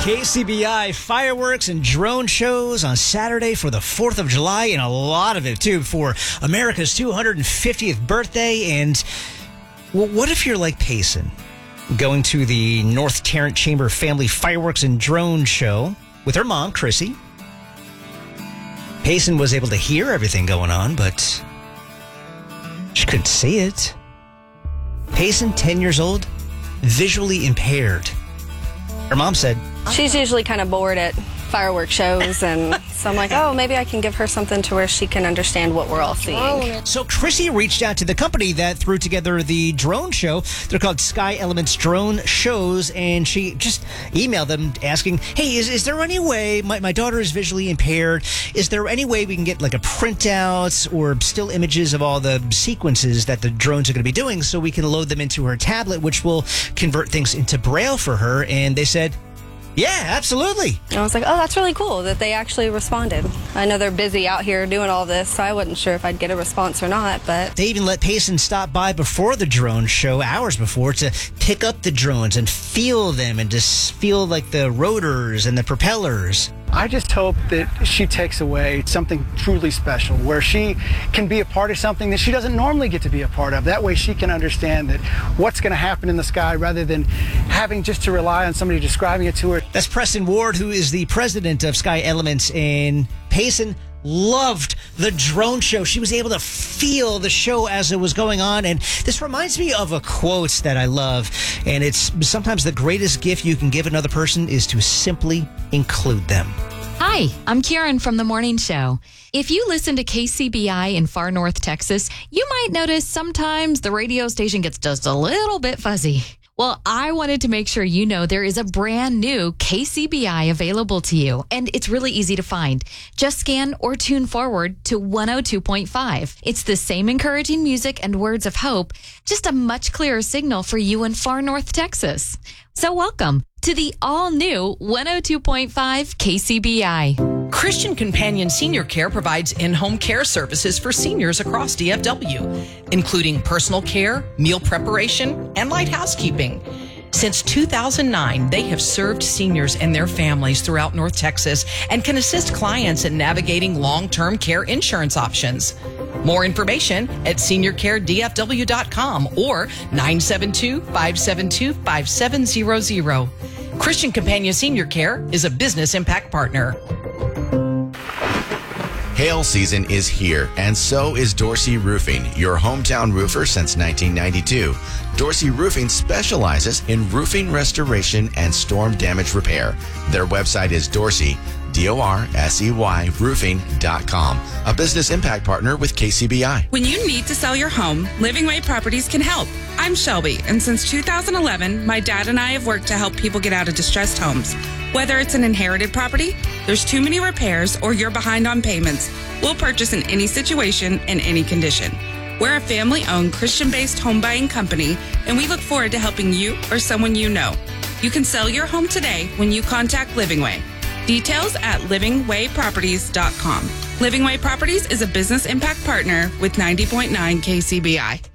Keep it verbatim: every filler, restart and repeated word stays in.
K C B I fireworks and drone shows on Saturday for the fourth of July, and a lot of it, too, for America's two hundred fiftieth birthday. And well, what if you're like Payson, going to the North Tarrant Chamber Family Fireworks and Drone Show with her mom, Chrissy? Payson was able to hear everything going on, but she couldn't see it. Payson, ten years old, visually impaired. Her mom said, she's usually kind of bored at fireworks shows, and so I'm like, oh, maybe I can give her something to where she can understand what we're all seeing. So Chrissy reached out to the company that threw together the drone show. They're called Sky Elements Drone Shows, and she just emailed them asking, hey, is, is there any way, my, my daughter is visually impaired, is there any way we can get like a printout or still images of all the sequences that the drones are going to be doing so we can load them into her tablet, which will convert things into Braille for her? And they said, yeah, absolutely. And I was like, oh, that's really cool that they actually responded. I know they're busy out here doing all this, so I wasn't sure if I'd get a response or not, but... They even let Payson stop by before the drone show, hours before, to pick up the drones and feel them and just feel like the rotors and the propellers. I just hope that she takes away something truly special, where she can be a part of something that she doesn't normally get to be a part of. That way she can understand that what's going to happen in the sky, rather than having just to rely on somebody describing it to her. That's Preston Ward, who is the president of Sky Elements, and Payson loved the drone show. She was able to feel the show as it was going on. And this reminds me of a quote that I love. And it's sometimes the greatest gift you can give another person is to simply include them. Hi, I'm Karen from The Morning Show. If you listen to K C B I in far north Texas, you might notice sometimes the radio station gets just a little bit fuzzy. Well, I wanted to make sure you know there is a brand new K C B I available to you, and it's really easy to find. Just scan or tune forward to one oh two point five. It's the same encouraging music and words of hope, just a much clearer signal for you in far north Texas. So welcome to the all-new one oh two point five K C B I. Christian Companion Senior Care provides in-home care services for seniors across D F W, including personal care, meal preparation, and light housekeeping. Since two thousand nine, they have served seniors and their families throughout North Texas and can assist clients in navigating long-term care insurance options. More information at senior care d f w dot com or nine seven two, five seven two, five seven zero zero. Christian Companion Senior Care is a business impact partner. Hail season is here, and so is Dorsey Roofing, your hometown roofer since nineteen ninety-two. Dorsey Roofing specializes in roofing restoration and storm damage repair. Their website is Dorsey, D O R S E Y, roofing dot com, a business impact partner with K C B I. When you need to sell your home, Living Way Properties can help. I'm Shelby, and since two thousand eleven, my dad and I have worked to help people get out of distressed homes. Whether it's an inherited property, there's too many repairs, or you're behind on payments, we'll purchase in any situation and any condition. We're a family-owned, Christian-based home buying company, and we look forward to helping you or someone you know. You can sell your home today when you contact Living Way. Details at living way properties dot com. Living Way Properties is a business impact partner with ninety point nine K C B I.